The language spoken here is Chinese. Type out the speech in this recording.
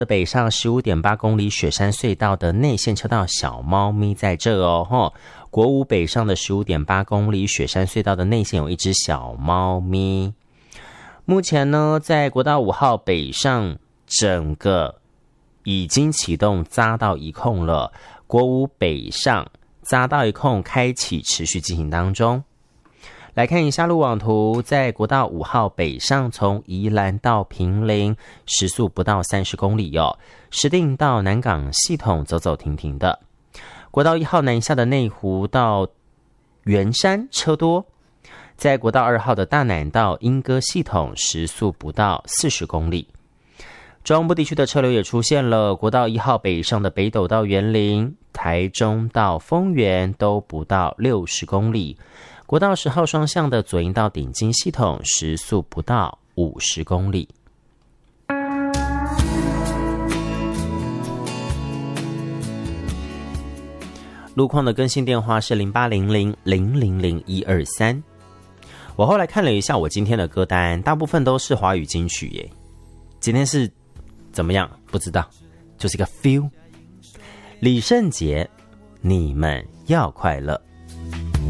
北上15.8公里雪山隧道的内线车道小猫咪在这哦，国五北上的15.8公里雪山隧道的内线有一只小猫咪。目前呢，在国道5号北上整个已经启动匝道一控了，国五北上匝道一控开启持续进行当中。来看一下路网图，在国道5号北上，从宜兰到坪林，时速不到30公里哦。石碇到南港系统走走停停的。国道1号南下的内湖到圆山车多。在国道2号的大南到莺歌系统，时速不到40公里。中部地区的车流也出现了，国道1号北上的北斗到园林，台中到丰原都不到60公里。国道10号双向的左营到顶金系统，时速不到50公里。路况的更新电话是0800000123。我后来看了一下我今天的歌单，大部分都是华语金曲耶。今天是怎么样？不知道，就是一个 feel。李圣杰，你们要快乐。